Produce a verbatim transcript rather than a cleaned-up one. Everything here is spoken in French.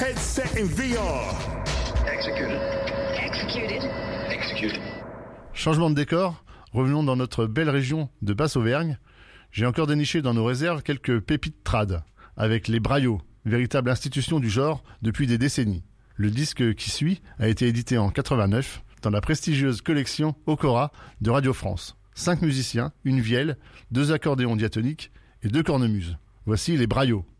Headset in V R. Executed. Executed. Executed. Changement de décor, revenons dans notre belle région de Basse-Auvergne. J'ai encore déniché dans nos réserves quelques pépites trad, avec les Braillots, véritable institution du genre depuis des décennies. Le disque qui suit a été édité en quatre-vingt-neuf dans la prestigieuse collection Okora de Radio France. Cinq musiciens, une vielle, deux accordéons diatoniques et deux cornemuses. Voici les Braillots.